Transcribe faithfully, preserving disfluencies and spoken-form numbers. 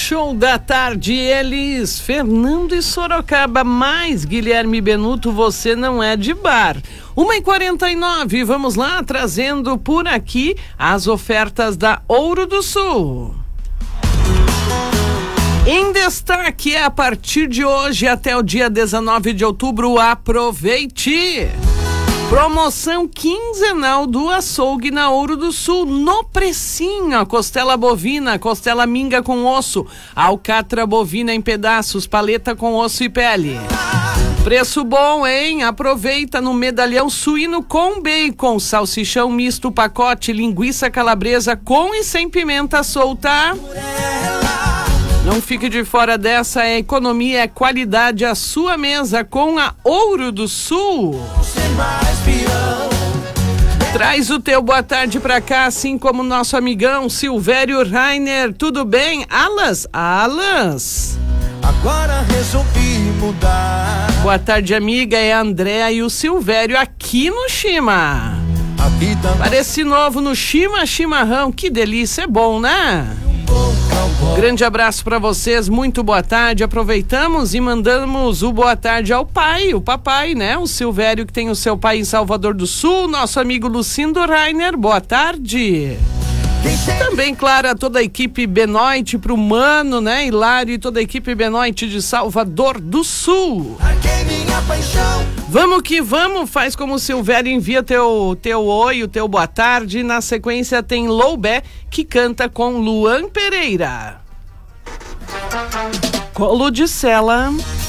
Show da tarde, eles, Fernando e Sorocaba, mais Guilherme Benuto, você não é de bar. uma e quarenta e nove, vamos lá, trazendo por aqui as ofertas da Ouro do Sul. Em destaque, a partir de hoje até o dia dezenove de outubro, aproveite! Promoção quinzenal do açougue na Ouro do Sul, no precinho, a costela bovina, costela minga com osso, alcatra bovina em pedaços, paleta com osso e pele. Preço bom, hein? Aproveita no medalhão suíno com bacon, salsichão misto, pacote, linguiça calabresa com e sem pimenta solta. Não fique de fora dessa, é economia, é qualidade, a sua mesa com a Ouro do Sul. Traz o teu boa tarde pra cá, assim como nosso amigão Silvério Rainer. Tudo bem? Alas? Alas? Agora resolvi mudar. Boa tarde, amiga. É a Andréa e o Silvério aqui no Chima. Parece novo no Chima Chimarrão. Que delícia, é bom, né? Grande abraço para vocês, muito boa tarde. Aproveitamos e mandamos o boa tarde ao pai, o papai, né? O Silvério, que tem o seu pai em Salvador do Sul, nosso amigo Lucindo Rainer, boa tarde. Também, claro, a toda a equipe Benoit, pro Mano, né? Hilário e toda a equipe Benoit de Salvador do Sul. Vamos que vamos, faz como o Silvério, envia teu, teu oi, o teu boa tarde. Na sequência tem Loubé, que canta com Luan Pereira. Colo de Sela.